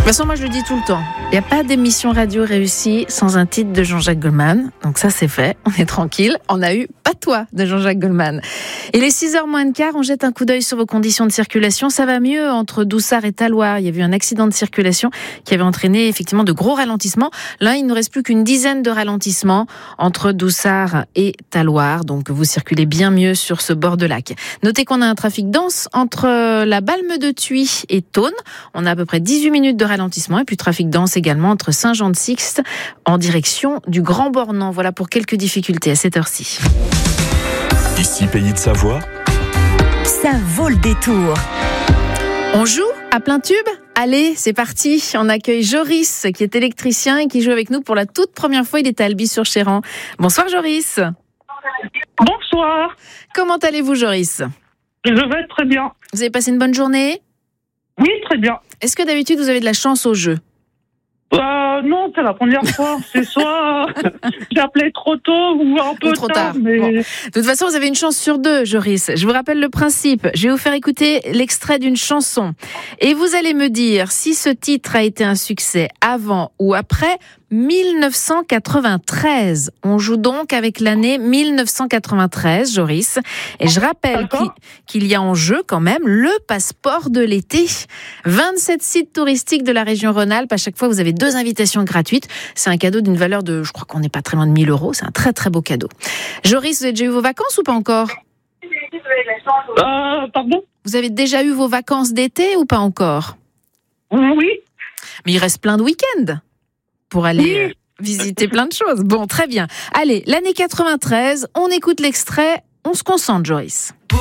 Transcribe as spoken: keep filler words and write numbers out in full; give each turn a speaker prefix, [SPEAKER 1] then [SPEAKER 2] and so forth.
[SPEAKER 1] De toute façon, moi je le dis tout le temps, il n'y a pas d'émission radio réussie sans un titre de Jean-Jacques Goldman. Donc ça c'est fait, on est tranquille. On a eu Pas toi de Jean-Jacques Goldman. Il est six heures moins de quart, on jette un coup d'œil sur vos conditions de circulation. Ça va mieux entre Doussard et Talloires. Il y a eu un accident de circulation qui avait entraîné effectivement de gros ralentissements. Là, il ne reste plus qu'une dizaine de ralentissements entre Doussard et Talloires. Donc vous circulez bien mieux sur ce bord de lac. Notez qu'on a un trafic dense entre la Balme de Thuit et Thônes. On a à peu près dix-huit minutes de ralentissement et puis trafic dense également entre Saint-Jean-de-Sixte en direction du Grand Bornand. Voilà pour quelques difficultés à cette heure-ci.
[SPEAKER 2] Ici Pays de Savoie,
[SPEAKER 3] ça vaut le détour.
[SPEAKER 1] On joue à plein tube ? Allez, c'est parti. On accueille Joris qui est électricien et qui joue avec nous pour la toute première fois. Il est à Alby-sur-Chéran. Bonsoir Joris.
[SPEAKER 4] Bonsoir.
[SPEAKER 1] Comment allez-vous Joris ?
[SPEAKER 4] Je vais très bien.
[SPEAKER 1] Vous avez passé une bonne journée ?
[SPEAKER 4] Oui, très bien.
[SPEAKER 1] Est-ce que d'habitude vous avez de la chance au jeu ?
[SPEAKER 4] Euh, non, c'est la première fois. C'est soit j'ai appelé trop tôt ou un peu
[SPEAKER 1] ou trop
[SPEAKER 4] tard.
[SPEAKER 1] tard.
[SPEAKER 4] Mais...
[SPEAKER 1] Bon. De toute façon, vous avez une chance sur deux, Joris. Je vous rappelle le principe. Je vais vous faire écouter l'extrait d'une chanson. Et vous allez me dire si ce titre a été un succès avant ou après dix-neuf cent quatre-vingt-treize. On joue donc avec l'année dix-neuf cent quatre-vingt-treize, Joris. Et je rappelle qu'il, qu'il y a en jeu quand même le passeport de l'été. vingt-sept sites touristiques de la région Rhône-Alpes. À chaque fois, vous avez deux invitations gratuites. C'est un cadeau d'une valeur de, je crois qu'on n'est pas très loin de mille euros. C'est un très très beau cadeau. Joris, vous avez déjà eu vos vacances ou pas encore ?
[SPEAKER 4] Euh, pardon ?
[SPEAKER 1] Vous avez déjà eu vos vacances d'été ou pas encore ?
[SPEAKER 4] Oui.
[SPEAKER 1] Mais il reste plein de week-ends pour aller
[SPEAKER 4] oui.
[SPEAKER 1] euh, visiter plein de choses. Bon, très bien. Allez, l'année quatre-vingt-treize, on écoute l'extrait, on se concentre, Joris.